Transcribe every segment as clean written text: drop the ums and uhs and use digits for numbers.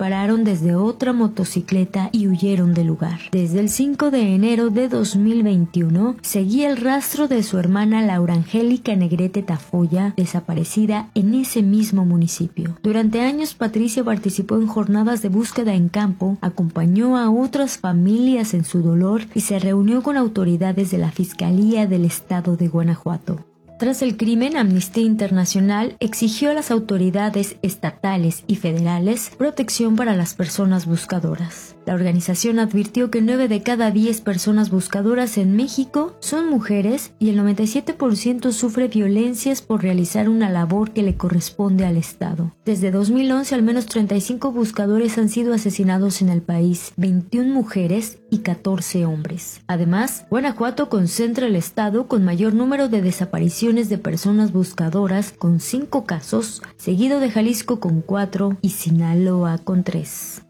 dispararon desde otra motocicleta y huyeron del lugar. Desde el 5 de enero de 2021, seguía el rastro de su hermana Laura Angélica Negrete Tafoya, desaparecida en ese mismo municipio. Durante años, Patricia participó en jornadas de búsqueda en campo, acompañó a otras familias en su dolor y se reunió con autoridades de la Fiscalía del Estado de Guanajuato. Tras el crimen, Amnistía Internacional exigió a las autoridades estatales y federales protección para las personas buscadoras. La organización advirtió que 9 de cada 10 personas buscadoras en México son mujeres y el 97% sufre violencias por realizar una labor que le corresponde al Estado. Desde 2011, al menos 35 buscadores han sido asesinados en el país, 21 mujeres y 14 hombres. Además, Guanajuato concentra el estado con mayor número de desapariciones de personas buscadoras, con 5 casos, seguido de Jalisco con 4 y Sinaloa con 3.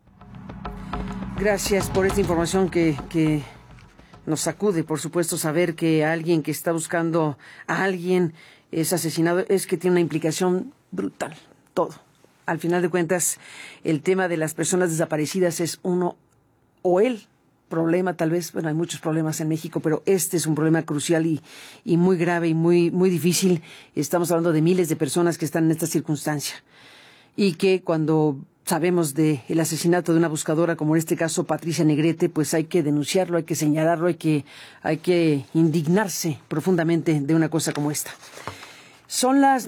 Gracias por esta información que nos sacude, por supuesto, saber que alguien que está buscando a alguien es asesinado, es que tiene una implicación brutal, todo. Al final de cuentas, el tema de las personas desaparecidas es uno, o el problema tal vez, bueno, hay muchos problemas en México, pero este es un problema crucial y muy grave y muy difícil. Estamos hablando de miles de personas que están en esta circunstancia y que cuando sabemos del asesinato de una buscadora, como en este caso Patricia Negrete, pues hay que denunciarlo, hay que señalarlo, hay que indignarse profundamente de una cosa como esta. Son las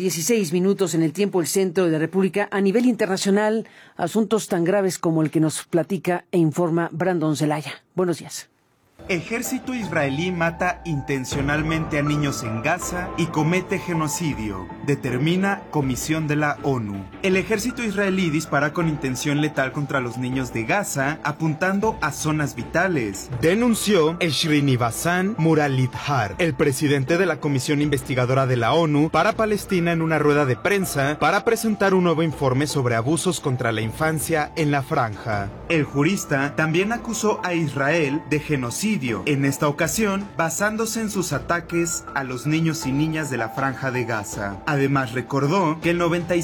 9:16 en el tiempo del centro de la República. A nivel internacional, asuntos tan graves como el que nos platica e informa Brandon Zelaya. Buenos días. Ejército israelí mata intencionalmente a niños en Gaza y comete genocidio, determina Comisión de la ONU. El ejército israelí dispara con intención letal contra los niños de Gaza, apuntando a zonas vitales, denunció Srinivas Muralidhar, el presidente de la Comisión Investigadora de la ONU para Palestina, en una rueda de prensa para presentar un nuevo informe sobre abusos contra la infancia en la franja. El jurista también acusó a Israel de genocidio, en esta ocasión basándose en sus ataques a los niños y niñas de la franja de Gaza. Además recordó que el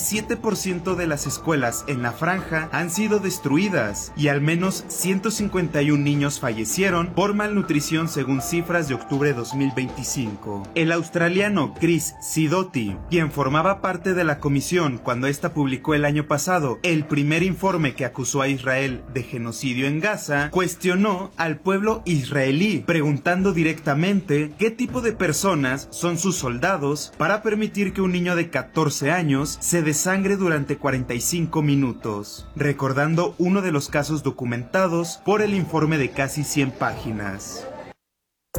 97% de las escuelas en la franja han sido destruidas y al menos 151 niños fallecieron por malnutrición según cifras de octubre de 2025. El australiano Chris Sidoti, quien formaba parte de la comisión cuando ésta publicó el año pasado el primer informe que acusó a Israel de genocidio en Gaza, cuestionó al pueblo israelí, preguntando directamente qué tipo de personas son sus soldados para permitir que un niño de 14 años se desangre durante 45 minutos, recordando uno de los casos documentados por el informe de casi 100 páginas.